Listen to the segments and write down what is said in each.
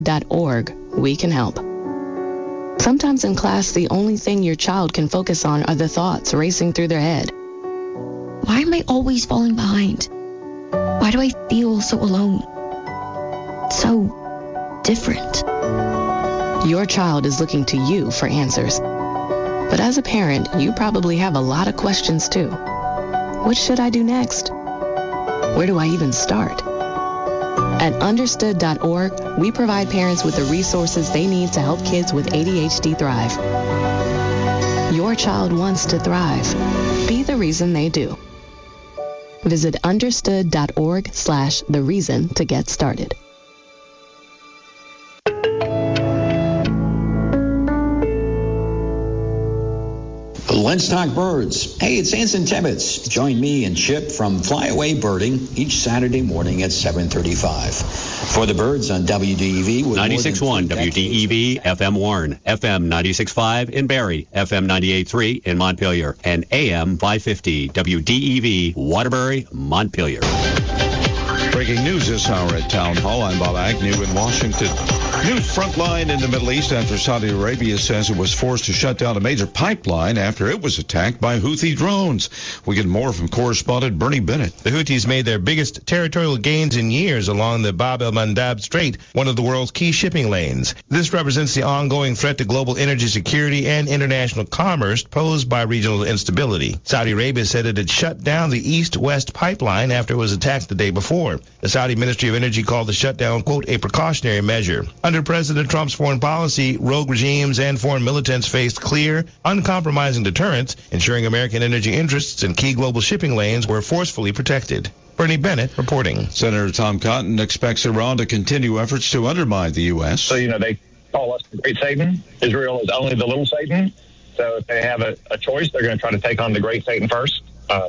understood.org, we can help. Sometimes in class, the only thing your child can focus on are the thoughts racing through their head. Why am I always falling behind? Why do I feel so alone? So different. Your child is looking to you for answers. But as a parent, you probably have a lot of questions too. What should I do next? Where do I even start? At understood.org, we provide parents with the resources they need to help kids with ADHD thrive. Your child wants to thrive. Be the reason they do. Visit understood.org/the-reason to get started. Let's talk birds. Hey, it's Anson Tibbetts. Join me and Chip from Flyaway Birding each Saturday morning at 7:35. For the birds on WDEV. 96.1 WDEV, FM Warren, FM 96.5 in Barrie, FM 98.3 in Montpelier, and AM 550 WDEV, Waterbury, Montpelier. Breaking news this hour at Town Hall. I'm Bob Agnew in Washington. News frontline in the Middle East after Saudi Arabia says it was forced to shut down a major pipeline after it was attacked by Houthi drones. We get more from correspondent Bernie Bennett. The Houthis made their biggest territorial gains in years along the Bab el-Mandab Strait, one of the world's key shipping lanes. This represents the ongoing threat to global energy security and international commerce posed by regional instability. Saudi Arabia said it had shut down the east-west pipeline after it was attacked the day before. The Saudi Ministry of Energy called the shutdown, quote, a precautionary measure. Under President Trump's foreign policy, rogue regimes and foreign militants faced clear, uncompromising deterrents, ensuring American energy interests in key global shipping lanes were forcefully protected. Bernie Bennett reporting. Senator Tom Cotton expects Iran to continue efforts to undermine the U.S. So, they call us the Great Satan. Israel is only the little Satan. So if they have a choice, they're going to try to take on the Great Satan first.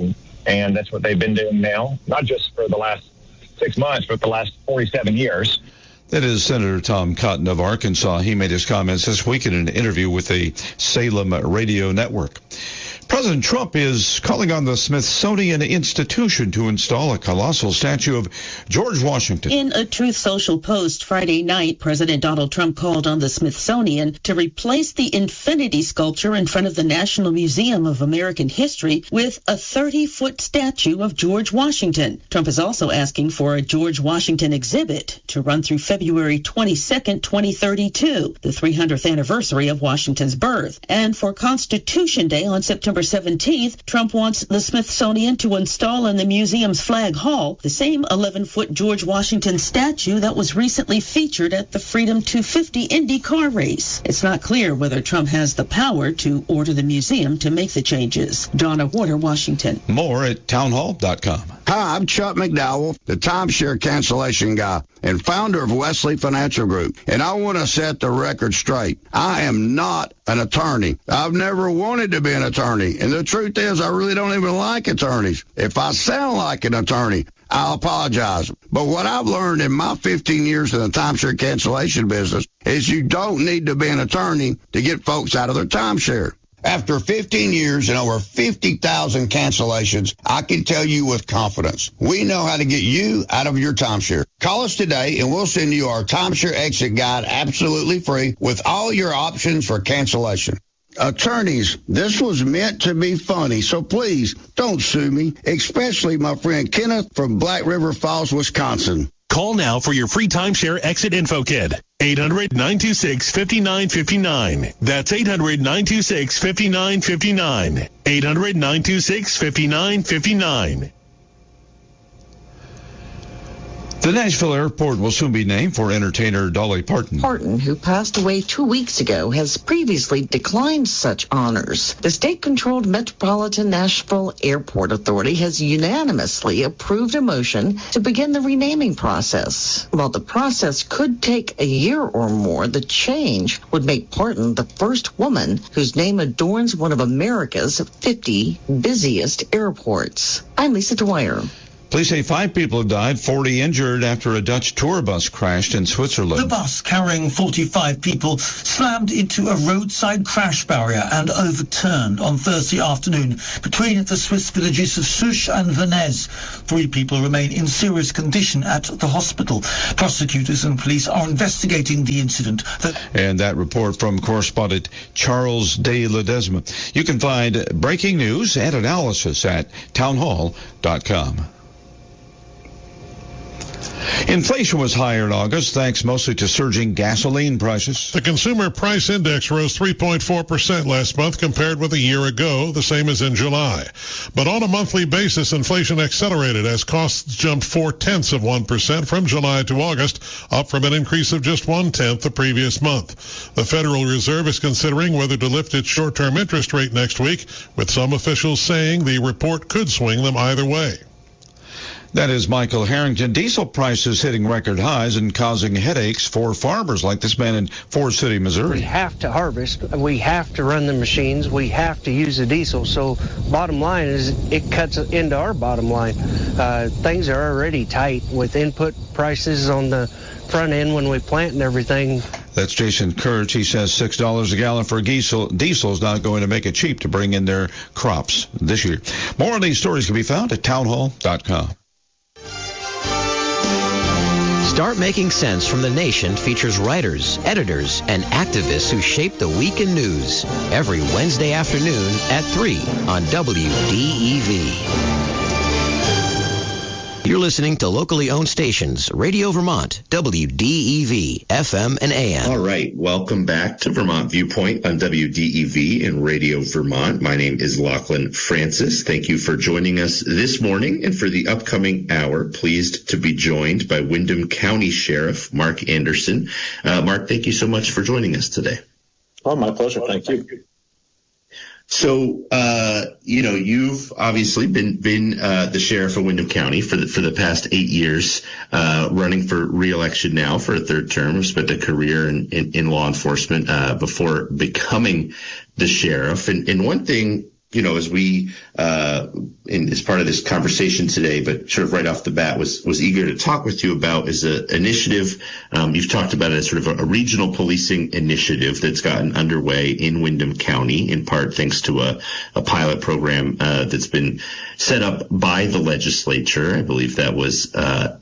And that's what they've been doing now, not just for the last 6 months, but the last 47 years. That is Senator Tom Cotton of Arkansas. He made his comments this week in an interview with the Salem Radio Network. President Trump is calling on the Smithsonian Institution to install a colossal statue of George Washington. In a Truth Social post Friday night, President Donald Trump called on the Smithsonian to replace the infinity sculpture in front of the National Museum of American History with a 30-foot statue of George Washington. Trump is also asking for a George Washington exhibit to run through February 22nd, 2032, the 300th anniversary of Washington's birth. And for Constitution Day on September 17th, Trump wants the Smithsonian to install in the museum's flag hall the same 11-foot George Washington statue that was recently featured at the Freedom 250 Indy car race. It's not clear whether Trump has the power to order the museum to make the changes. Donna Warder, Washington. More at townhall.com. Hi, I'm Chuck McDowell, the timeshare cancellation guy and founder of Wesley Financial Group. And I want to set the record straight. I am not an attorney. I've never wanted to be an attorney. And the truth is, I really don't even like attorneys. If I sound like an attorney, I'll apologize. But what I've learned in my 15 years in the timeshare cancellation business is you don't need to be an attorney to get folks out of their timeshare. After 15 years and over 50,000 cancellations, I can tell you with confidence, we know how to get you out of your timeshare. Call us today and we'll send you our timeshare exit guide absolutely free with all your options for cancellation. Attorneys, this was meant to be funny, so please don't sue me, especially my friend Kenneth from Black River Falls, Wisconsin. Call now for your free timeshare exit info kit. 800-926-5959. That's 800-926-5959. 800-926-5959. The Nashville airport will soon be named for entertainer Dolly Parton. Parton, who passed away 2 weeks ago, has previously declined such honors. The state-controlled Metropolitan Nashville Airport Authority has unanimously approved a motion to begin the renaming process. While the process could take a year or more, the change would make Parton the first woman whose name adorns one of America's 50 busiest airports. I'm Lisa Dwyer. Police say 5 people have died, 40 injured after a Dutch tour bus crashed in Switzerland. The bus carrying 45 people slammed into a roadside crash barrier and overturned on Thursday afternoon between the Swiss villages of Souche and Venez. 3 people remain in serious condition at the hospital. Prosecutors and police are investigating the incident. And that report from correspondent Charles de Ledesma. You can find breaking news and analysis at townhall.com. Inflation was higher in August, thanks mostly to surging gasoline prices. The Consumer Price Index rose 3.4% last month compared with a year ago, the same as in July. But on a monthly basis, inflation accelerated as costs jumped 0.4% from July to August, up from an increase of just 0.1% the previous month. The Federal Reserve is considering whether to lift its short-term interest rate next week, with some officials saying the report could swing them either way. That is Michael Harrington. Diesel prices hitting record highs and causing headaches for farmers like this man in Forest City, Missouri. We have to harvest. We have to run the machines. We have to use the diesel. So bottom line is it cuts into our bottom line. Things are already tight with input prices on the front end when we plant and everything. That's Jason Kurtz. He says $6 a gallon for diesel is not going to make it cheap to bring in their crops this year. More on these stories can be found at townhall.com. Start Making Sense from the Nation features writers, editors, and activists who shape the week in news every Wednesday afternoon at 3 on WDEV. You're listening to locally owned stations, Radio Vermont, WDEV, FM and AM. All right. Welcome back to Vermont Viewpoint on WDEV and Radio Vermont. My name is Lachlan Francis. Thank you for joining us this morning. And for the upcoming hour, pleased to be joined by Windham County Sheriff Mark Anderson. Mark, thank you so much for joining us today. Oh, my pleasure. Thank you. So, you've obviously been the sheriff of Windham County for the past 8 years, running for re-election now for a third term. I've spent a career in law enforcement before becoming the sheriff. And one thing, as we as part of this conversation today, but sort of right off the bat was eager to talk with you about is an initiative. You've talked about it as sort of a regional policing initiative that's gotten underway in Windham County, in part thanks to a pilot program that's been set up by the legislature. I believe that was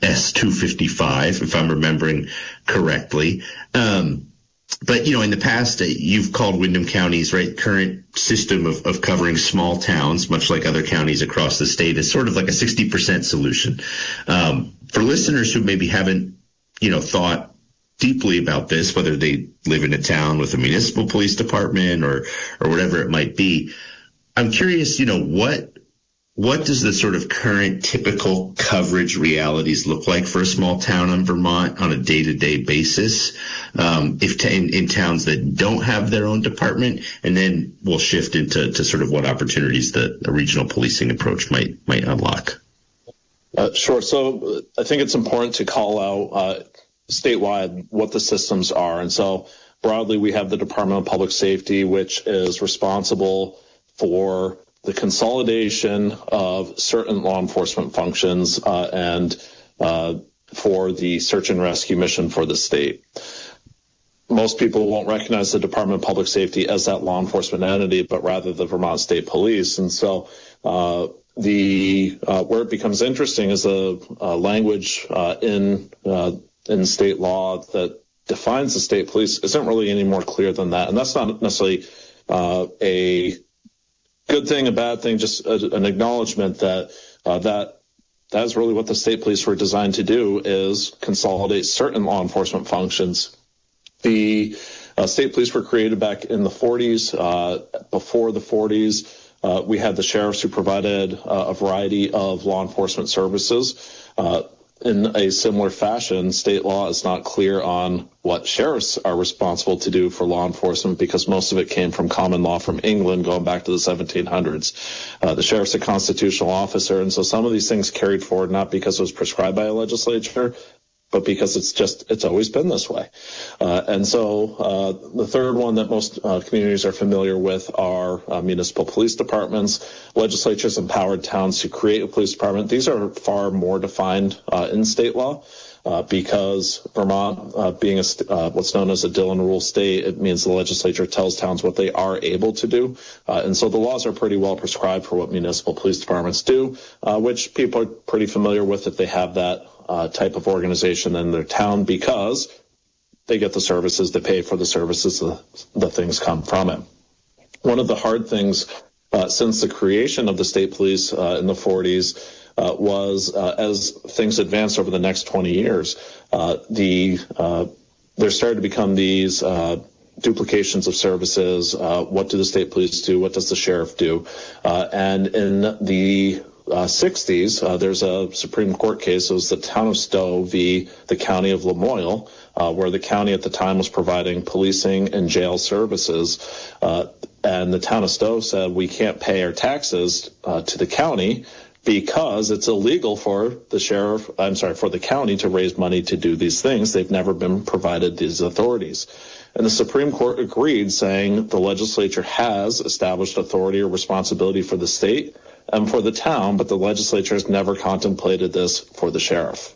S255, if I'm remembering correctly. But, in the past, you've called Windham County's current system of covering small towns, much like other counties across the state, as sort of like a 60% solution. For listeners who maybe haven't, thought deeply about this, whether they live in a town with a municipal police department or whatever it might be, I'm curious, what does the sort of current typical coverage realities look like for a small town in Vermont on a day-to-day basis, in towns that don't have their own department? And then we'll shift into sort of what opportunities the regional policing approach might unlock. Sure. So I think it's important to call out statewide what the systems are. And so broadly, we have the Department of Public Safety, which is responsible for the consolidation of certain law enforcement functions and for the search and rescue mission for the state. Most people won't recognize the Department of Public Safety as that law enforcement entity, but rather the Vermont State Police. And so where it becomes interesting is the language in state law that defines the state police isn't really any more clear than that. And that's not necessarily a good thing, a bad thing, just an acknowledgement that that is really what the state police were designed to do, is consolidate certain law enforcement functions. The state police were created back in the 40s. Before the 40s, we had the sheriffs who provided a variety of law enforcement services. In a similar fashion, state law is not clear on what sheriffs are responsible to do for law enforcement, because most of it came from common law from England going back to the 1700s. The sheriff's a constitutional officer, and so some of these things carried forward not because it was prescribed by a legislature, but because it's always been this way. And so the third one that most communities are familiar with are municipal police departments. Legislatures empowered towns to create a police department. These are far more defined in state law. Because Vermont, being what's known as a Dillon Rule state, it means the legislature tells towns what they are able to do. And so the laws are pretty well prescribed for what municipal police departments do, which people are pretty familiar with if they have that type of organization in their town, because they get the services, they pay for the services, the things come from it. One of the hard things since the creation of the state police in the 40s was as things advanced over the next 20 years, there started to become these duplications of services. What do the state police do? What does the sheriff do? And in the 60s, there's a Supreme Court case. It was the town of Stowe v. the county of Lamoille, where the county at the time was providing policing and jail services. And the town of Stowe said, we can't pay our taxes to the county because it's illegal for the county to raise money to do these things. They've never been provided these authorities. And the Supreme Court agreed, saying the legislature has established authority or responsibility for the state and for the town, but the legislature has never contemplated this for the sheriff.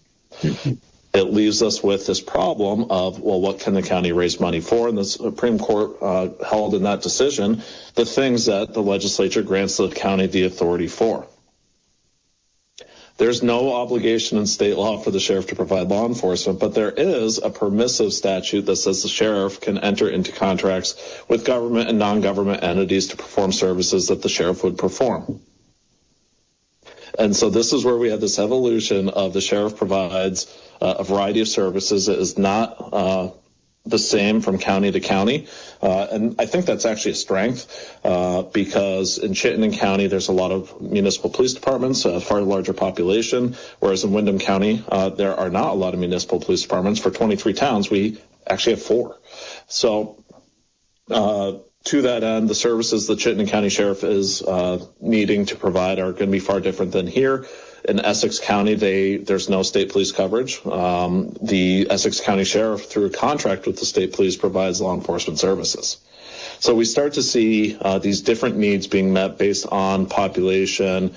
It leaves us with this problem of, well, what can the county raise money for? And the Supreme Court held in that decision the things that the legislature grants the county the authority for. There's no obligation in state law for the sheriff to provide law enforcement, but there is a permissive statute that says the sheriff can enter into contracts with government and non-government entities to perform services that the sheriff would perform. And so this is where we have this evolution of the sheriff provides a variety of services. It is not the same from county to county. And I think that's actually a strength because in Chittenden County, there's a lot of municipal police departments, a far larger population, whereas in Windham County, there are not a lot of municipal police departments. For 23 towns, we actually have 4. So to that end, the services the Chittenden County Sheriff is needing to provide are going to be far different than here. In Essex County, there's no state police coverage. The Essex County Sheriff, through a contract with the state police, provides law enforcement services. So we start to see these different needs being met based on population,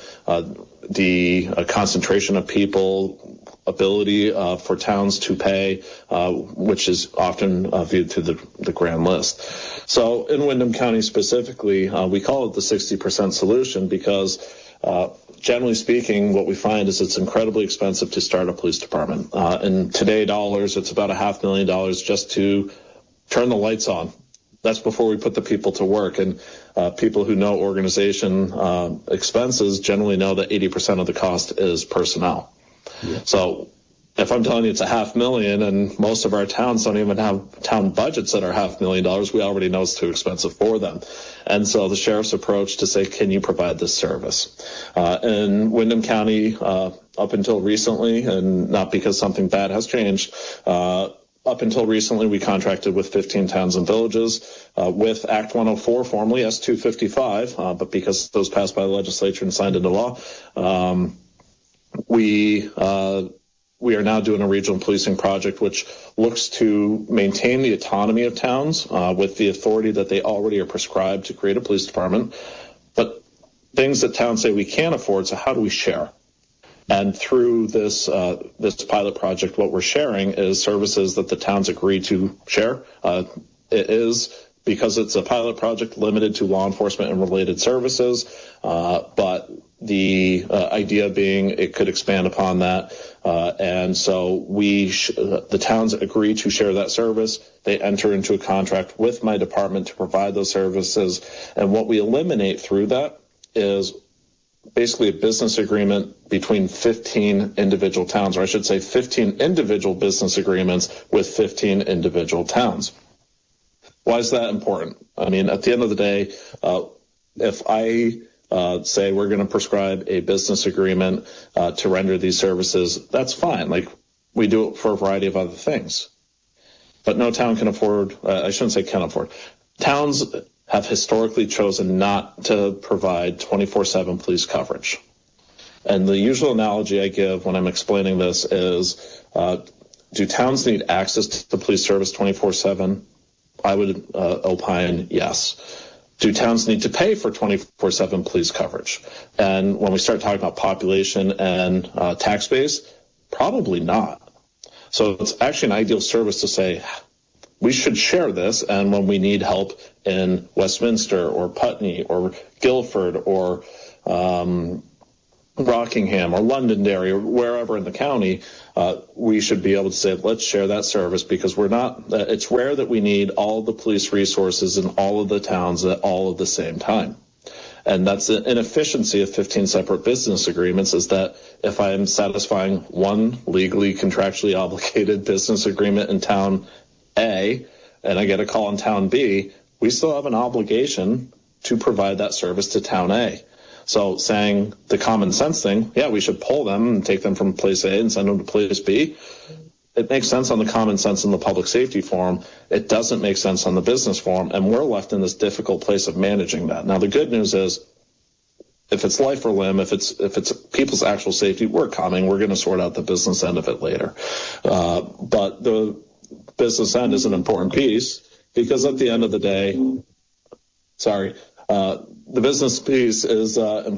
the concentration of people, ability for towns to pay, which is often viewed through the grand list. So in Windham County specifically, we call it the 60% solution because generally speaking, what we find is it's incredibly expensive to start a police department. In today dollars, it's about $500,000 just to turn the lights on. That's before we put the people to work. And people who know organization expenses generally know that 80% of the cost is personnel. Yeah. So if I'm telling you it's $500,000 and most of our towns don't even have town budgets that are $500,000, we already know it's too expensive for them. And so the sheriff's approach to say, can you provide this service? In Windham County, up until recently, and not because something bad has changed, up until recently, we contracted with 15 towns and villages with Act 104, formerly S255, but because those passed by the legislature and signed into law, we are now doing a regional policing project which looks to maintain the autonomy of towns with the authority that they already are prescribed to create a police department, but things that towns say we can't afford, so how do we share? And through this pilot project, what we're sharing is services that the towns agree to share. It is, because it's a pilot project, limited to law enforcement and related services, but the idea being it could expand upon that. And so the towns agree to share that service. They enter into a contract with my department to provide those services. And what we eliminate through that is basically a business agreement between 15 individual towns, or I should say 15 individual business agreements with 15 individual towns. Why is that important? I mean, at the end of the day, if I say we're going to prescribe a business agreement to render these services, that's fine. Like, we do it for a variety of other things. But no town can afford, I shouldn't say can afford. Towns have historically chosen not to provide 24/7 police coverage. And the usual analogy I give when I'm explaining this is, do towns need access to police service 24/7? I would opine yes. Do towns need to pay for 24/7 police coverage? And when we start talking about population and tax base, probably not. So it's actually an ideal service to say, we should share this, and when we need help in Westminster or Putney or Guilford or Rockingham or Londonderry or wherever in the county, we should be able to say, let's share that service, because it's rare that we need all the police resources in all of the towns at all at the same time. And that's an inefficiency of 15 separate business agreements, is that if I am satisfying one legally contractually obligated business agreement in town A and I get a call in town B, we still have an obligation to provide that service to town A. So saying the common sense thing, yeah, we should pull them and take them from place A and send them to place B. It makes sense on the common sense in the public safety forum. It doesn't make sense on the business forum, and we're left in this difficult place of managing that. Now, the good news is, if it's life or limb, if it's people's actual safety, we're coming. We're going to sort out the business end of it later. But the business end is an important piece, because at the end of the day, the business piece is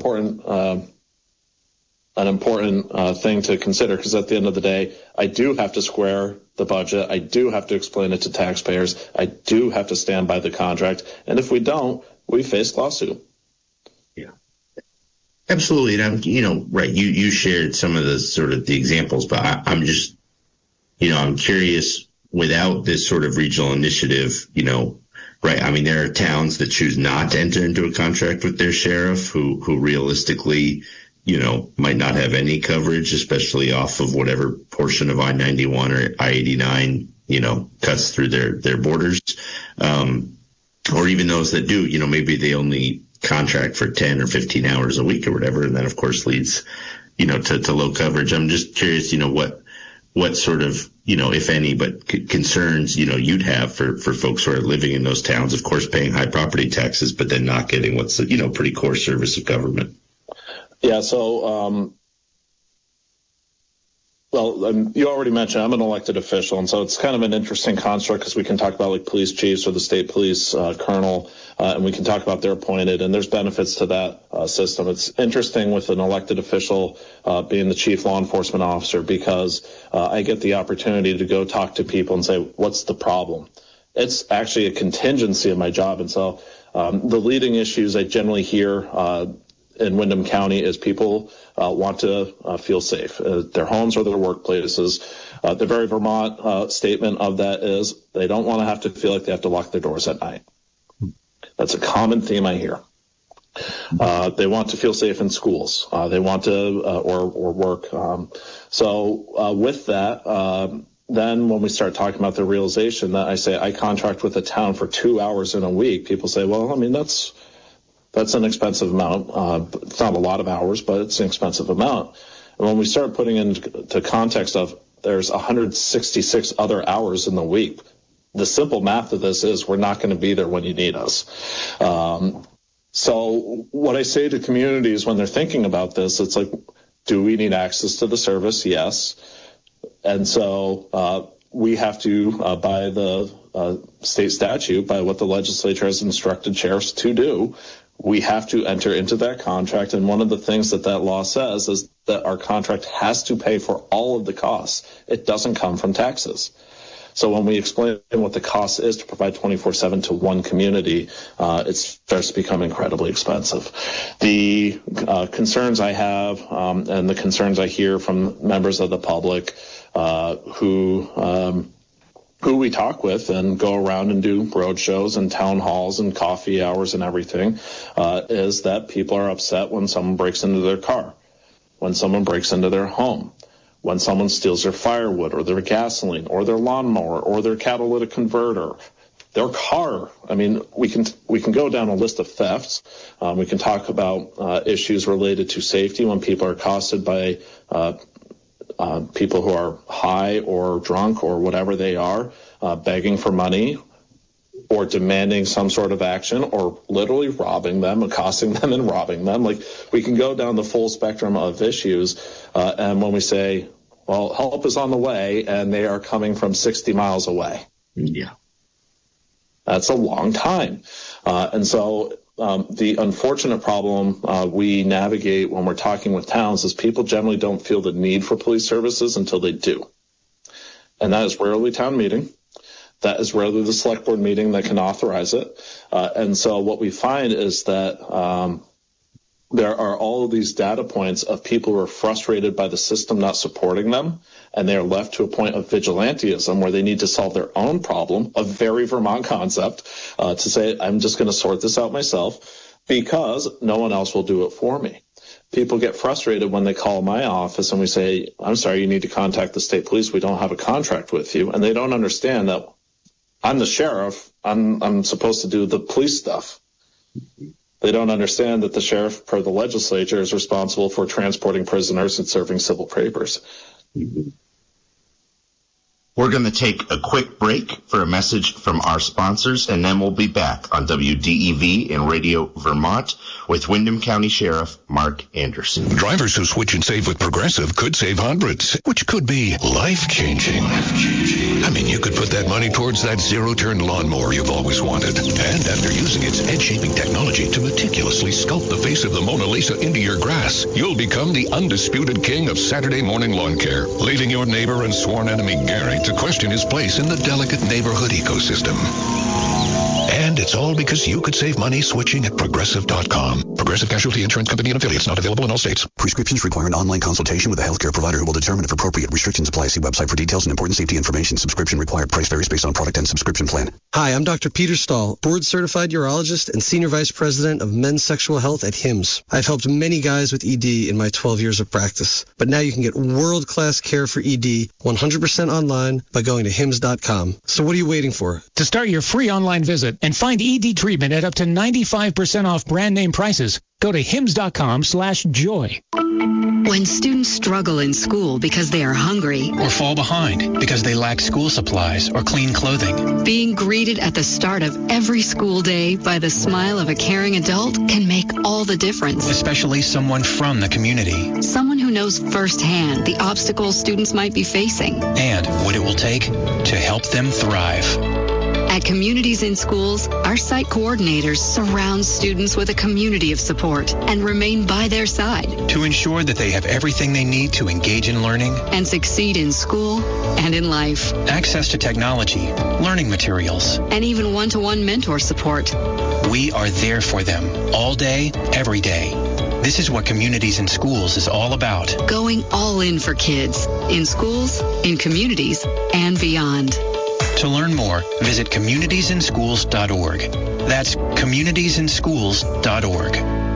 an important thing to consider, because at the end of the day, I do have to square the budget. I do have to explain it to taxpayers. I do have to stand by the contract. And if we don't, we face lawsuit. Yeah, absolutely. And right. You shared some of the examples, but I'm just, I'm curious, without this sort of regional initiative, right. I mean, there are towns that choose not to enter into a contract with their sheriff who realistically, might not have any coverage, especially off of whatever portion of I-91 or I-89, cuts through their borders. Or even those that do, maybe they only contract for 10 or 15 hours a week or whatever. And that, of course, leads, to low coverage. I'm just curious, what sort of, if any, but concerns, you'd have for folks who are living in those towns, of course, paying high property taxes, but then not getting what's the, pretty core service of government. Yeah, so, you already mentioned I'm an elected official, and so it's kind of an interesting construct, because we can talk about like police chiefs or the state police colonel, and we can talk about they're appointed, and there's benefits to that system. It's interesting with an elected official being the chief law enforcement officer, because I get the opportunity to go talk to people and say, what's the problem? It's actually a contingency of my job, and so the leading issues I generally hear in Windham County is people want to feel safe, their homes or their workplaces. The very Vermont statement of that is they don't want to have to feel like they have to lock their doors at night. That's a common theme I hear. They want to feel safe in schools. They want to or work. So with that, then when we start talking about the realization that I say I contract with a town for 2 hours in a week, people say, well, I mean, that's an expensive amount. It's not a lot of hours, but it's an expensive amount. And when we start putting into context of there's 166 other hours in the week, the simple math of this is we're not going to be there when you need us. So what I say to communities when they're thinking about this, it's like, do we need access to the service? Yes. And so we have to, by the state statute, by what the legislature has instructed sheriffs to do, we have to enter into that contract. And one of the things that law says is that our contract has to pay for all of the costs. It doesn't come from taxes. So when we explain what the cost is to provide 24/7 to one community, it starts to become incredibly expensive. The concerns I have and the concerns I hear from members of the public who we talk with and go around and do road shows and town halls and coffee hours and everything, is that people are upset when someone breaks into their car, when someone breaks into their home, when someone steals their firewood or their gasoline or their lawnmower or their catalytic converter, their car. I mean, we can go down a list of thefts. We can talk about issues related to safety when people are accosted by people who are high or drunk or whatever they are, begging for money. or demanding some sort of action, or literally robbing them, accosting them and robbing them. Like, we can go down the full spectrum of issues. And when we say, well, help is on the way, and they are coming from 60 miles away. Yeah. That's a long time. And so the unfortunate problem we navigate when we're talking with towns is people generally don't feel the need for police services until they do. And that is rarely town meeting. That is rarely the select board meeting that can authorize it. And so what we find is that there are all of these data points of people who are frustrated by the system not supporting them, and they are left to a point of vigilantism where they need to solve their own problem, a very Vermont concept, to say, I'm just going to sort this out myself because no one else will do it for me. People get frustrated when they call my office and we say, I'm sorry, you need to contact the state police. We don't have a contract with you. And they don't understand that I'm the sheriff. I'm supposed to do the police stuff. They don't understand that the sheriff, per the legislature, is responsible for transporting prisoners and serving civil papers. We're going to take a quick break for a message from our sponsors, and then we'll be back on WDEV and Radio Vermont with Windham County Sheriff Mark Anderson. Drivers who switch and save with Progressive could save hundreds, which could be life-changing. I mean, you could put that money towards that zero-turn lawnmower you've always wanted. And after using its head-shaping technology to meticulously sculpt the face of the Mona Lisa into your grass, you'll become the undisputed king of Saturday morning lawn care, leaving your neighbor and sworn enemy Gary to question his place in the delicate neighborhood ecosystem. And it's all because you could save money switching at Progressive.com. Progressive Casualty Insurance Company and affiliates, not available in all states. Prescriptions require an online consultation with a healthcare provider who will determine if appropriate. Restrictions apply. See website for details and important safety information. Subscription required. Price varies based on product and subscription plan. Hi, I'm Dr. Peter Stahl, board-certified urologist and Senior Vice President of Men's Sexual Health at HIMSS. I've helped many guys with ED in my 12 years of practice. But now you can get world-class care for ED 100% online by going to HIMSS.com. So what are you waiting for? To start your free online visit and find ED treatment at up to 95% off brand name prices, go to hims.com/joy. When students struggle in school because they are hungry or fall behind because they lack school supplies or clean clothing, being greeted at the start of every school day by the smile of a caring adult can make all the difference. Especially someone from the community. Someone who knows firsthand the obstacles students might be facing and what it will take to help them thrive. At Communities in Schools, our site coordinators surround students with a community of support and remain by their side to ensure that they have everything they need to engage in learning and succeed in school and in life. Access to technology, learning materials, and even one-to-one mentor support. We are there for them all day, every day. This is what Communities in Schools is all about. Going all in for kids, in schools, in communities, and beyond. To learn more, visit communitiesinschools.org. That's communitiesinschools.org.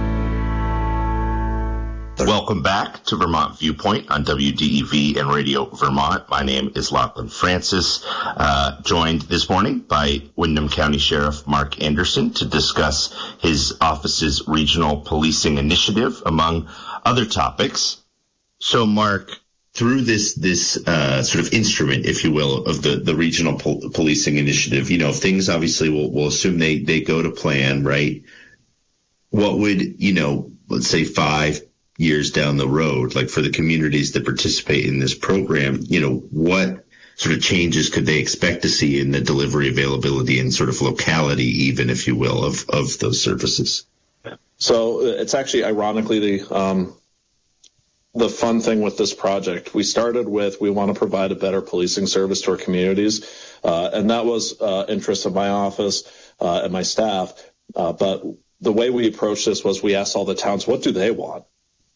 Welcome back to Vermont Viewpoint on WDEV and Radio Vermont. My name is Lachlan Francis, joined this morning by Windham County Sheriff Mark Anderson to discuss his office's regional policing initiative, among other topics. So, Mark, through this sort of instrument, if you will, of the regional policing initiative, you know, things obviously we'll assume they go to plan, right? What would, you know, let's say 5 years down the road, like for the communities that participate in this program, you know, what sort of changes could they expect to see in the delivery availability and sort of locality, even, if you will, of those services? So it's actually ironically the fun thing with this project. We started with, we want to provide a better policing service to our communities. And that was interest of my office and my staff. But the way we approached this was we asked all the towns, what do they want?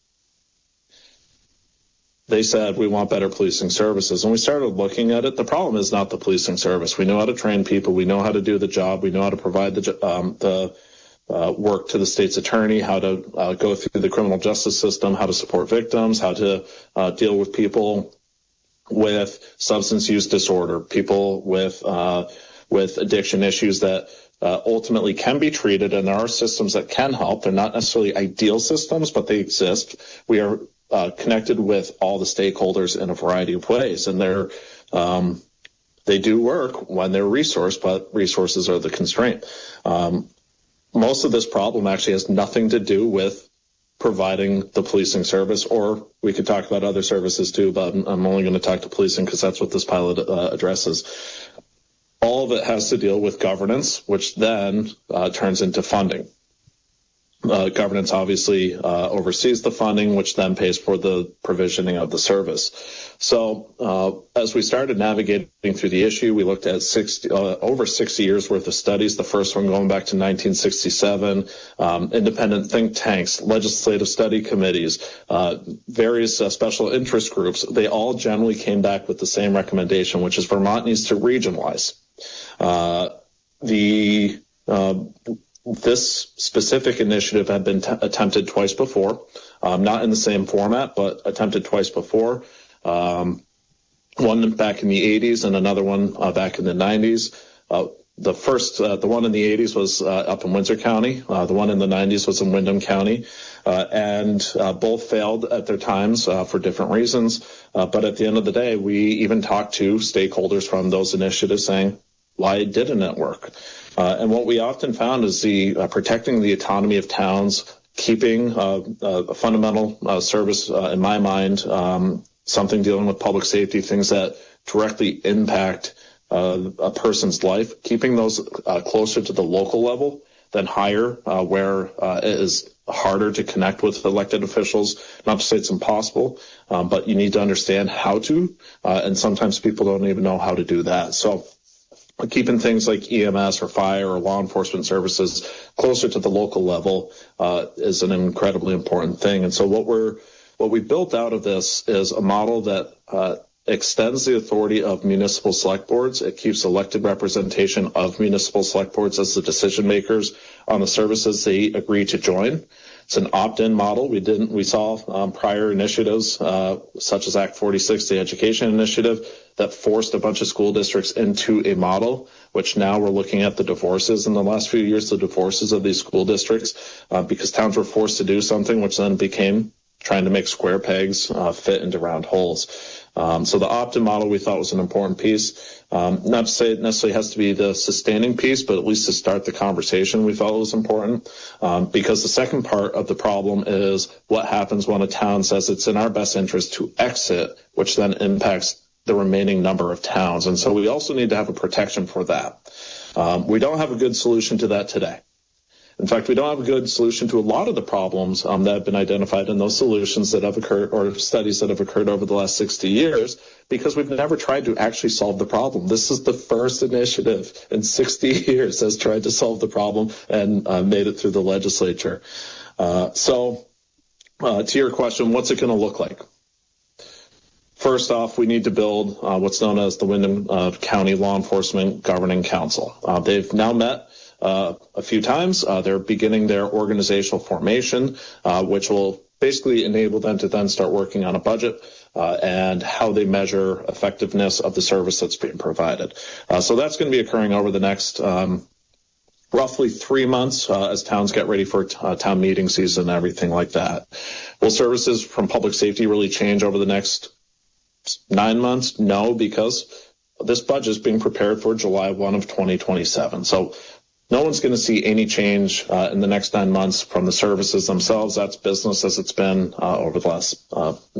They said, we want better policing services. And we started looking at it. The problem is not the policing service. We know how to train people. We know how to do the job. We know how to provide the work to the state's attorney, how to go through the criminal justice system, how to support victims, how to deal with people with substance use disorder, people with addiction issues that ultimately can be treated. And there are systems that can help. They're not necessarily ideal systems, but they exist. We are connected with all the stakeholders in a variety of ways, and they're they do work when they're resourced, but resources are the constraint. Most of this problem actually has nothing to do with providing the policing service, or we could talk about other services too, but I'm only going to talk to policing because that's what this pilot addresses. All of it has to deal with governance, which then turns into funding. Governance obviously oversees the funding, which then pays for the provisioning of the service. So as we started navigating through the issue, we looked at over 60 years worth of studies, the first one going back to 1967, independent think tanks, legislative study committees, various special interest groups. They all generally came back with the same recommendation, which is Vermont needs to regionalize. This specific initiative had been attempted twice before, not in the same format, but attempted twice before. One back in the 80s and another one back in the 90s. The one in the 80s was up in Windsor County. The one in the 90s was in Windham County. And both failed at their times for different reasons. But at the end of the day, we even talked to stakeholders from those initiatives saying, why didn't it work? And what we often found is protecting the autonomy of towns, keeping a fundamental service, in my mind, something dealing with public safety, things that directly impact a person's life, keeping those closer to the local level than higher, where it is harder to connect with elected officials. Not to say it's impossible, but you need to understand how to, and sometimes people don't even know how to do that. So keeping things like EMS or fire or law enforcement services closer to the local level is an incredibly important thing. And so what we built out of this is a model that extends the authority of municipal select boards. It keeps elected representation of municipal select boards as the decision makers on the services they agree to join. It's an opt-in model. We saw prior initiatives such as Act 46, the education initiative, that forced a bunch of school districts into a model, which now we're looking at the divorces in the last few years, the divorces of these school districts, because towns were forced to do something, which then became trying to make square pegs fit into round holes. So the opt-in model we thought was an important piece. Not to say it necessarily has to be the sustaining piece, but at least to start the conversation we felt was important. Because the second part of the problem is what happens when a town says it's in our best interest to exit, which then impacts the remaining number of towns. And so we also need to have a protection for that. We don't have a good solution to that today. In fact, we don't have a good solution to a lot of the problems that have been identified in those solutions that have occurred or studies that have occurred over the last 60 years because we've never tried to actually solve the problem. This is the first initiative in 60 years that's tried to solve the problem and made it through the legislature. So to your question, what's it going to look like? First off, we need to build what's known as the Windham County Law Enforcement Governing Council. They've now met a few times. They're beginning their organizational formation, which will basically enable them to then start working on a budget and how they measure effectiveness of the service that's being provided. So that's going to be occurring over the next roughly 3 months as towns get ready for town meeting season and everything like that. Will services from public safety really change over the next 9 months? No, because this budget is being prepared for July 1 of 2027. So no one's going to see any change in the next 9 months from the services themselves. That's business as it's been over the last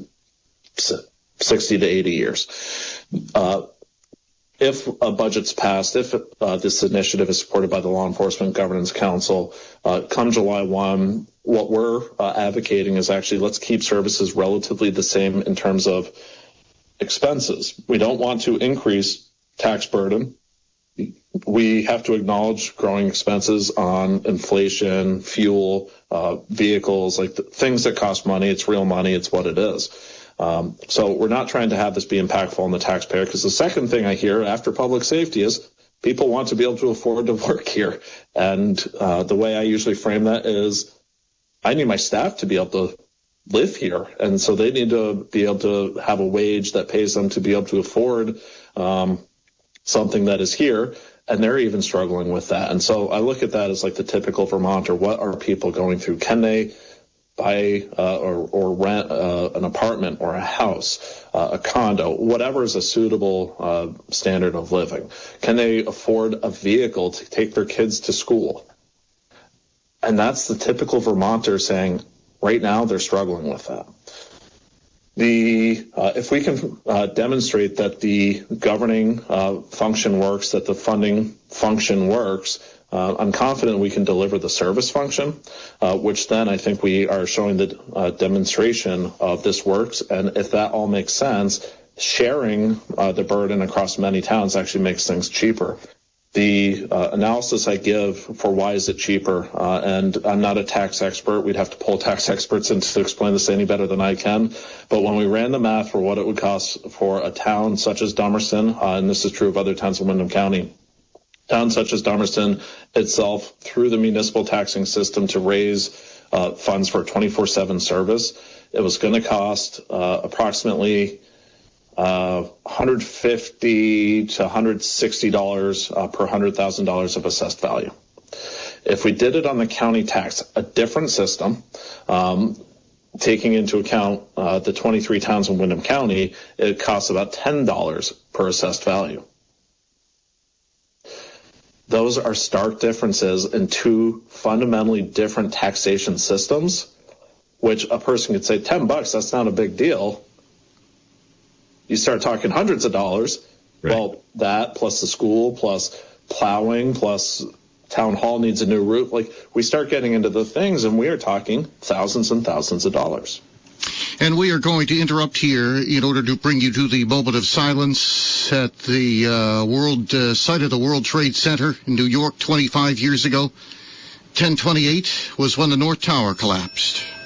60 to 80 years. If a budget's passed, if this initiative is supported by the Law Enforcement Governance Council, come July 1, what we're advocating is actually let's keep services relatively the same in terms of expenses. We don't want to increase tax burden. We have to acknowledge growing expenses on inflation, fuel, vehicles, like things that cost money. It's real money. It's what it is. So we're not trying to have this be impactful on the taxpayer, because the second thing I hear after public safety is people want to be able to afford to work here. And the way I usually frame that is I need my staff to be able to live here. And so they need to be able to have a wage that pays them to be able to afford something that is here. And they're even struggling with that. And so I look at that as like the typical Vermonter. What are people going through? Can they buy or rent an apartment or a house, a condo, whatever is a suitable standard of living? Can they afford a vehicle to take their kids to school? And that's the typical Vermonter saying, right now they're struggling with that. If we can demonstrate that the governing function works, that the funding function works, I'm confident we can deliver the service function, which then I think we are showing the demonstration of this works. And if that all makes sense, sharing the burden across many towns actually makes things cheaper. The analysis I give for why is it cheaper, and I'm not a tax expert. We'd have to pull tax experts in to explain this any better than I can. But when we ran the math for what it would cost for a town such as Dummerston, and this is true of other towns in Windham County, towns such as Dummerston itself, through the municipal taxing system to raise funds for 24/7 service, it was going to cost approximately $150 to $160 per $100,000 of assessed value. If we did it on the county tax, a different system, taking into account the 23 towns in Windham County, it costs about $10 per assessed value. Those are stark differences in two fundamentally different taxation systems, which a person could say, $10, that's not a big deal. You start talking hundreds of dollars. Right. Well, that plus the school, plus plowing, plus town hall needs a new roof. Like, we start getting into the things, and we are talking thousands and thousands of dollars. And we are going to interrupt here in order to bring you to the moment of silence at the site of the World Trade Center in New York 25 years ago. 10/28 was when the North Tower collapsed.